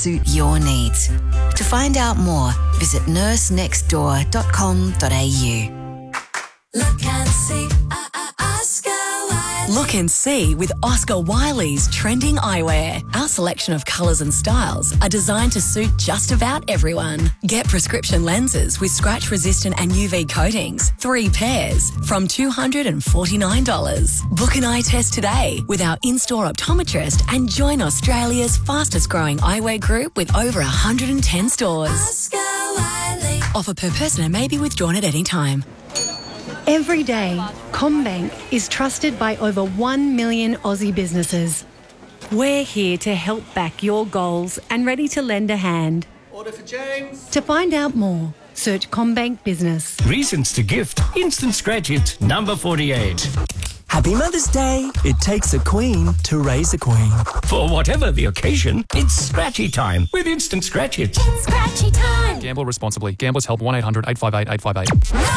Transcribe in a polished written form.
suit your needs. To find out more, visit nursenextdoor.com.au. Look and see, Oscar Wiley. Look and see with Oscar Wiley's trending eyewear. Our selection of colours and styles are designed to suit just about everyone. Get prescription lenses with scratch-resistant and UV coatings, 3 pairs, from $249. Book an eye test today with our in-store optometrist and join Australia's fastest-growing eyewear group with over 110 stores. Oscar Wiley. Offer per person and may be withdrawn at any time. Every day, CommBank is trusted by over 1 million Aussie businesses. We're here to help back your goals and ready to lend a hand. Order for James. To find out more, search CommBank Business. Reasons to gift. Instant Scratch It, number 48. Happy Mother's Day. It takes a queen to raise a queen. For whatever the occasion, it's scratchy time with Instant Scratch It. It's scratchy time. Gamble responsibly. Gamblers Help 1-800-858-858.